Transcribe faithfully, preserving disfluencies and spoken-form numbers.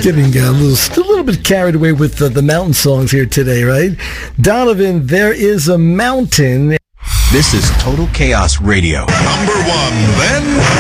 Getting uh, a little, a little bit carried away with the, the mountain songs here today, right? Donovan, there is a mountain. This is Total Chaos Radio. Number one, then.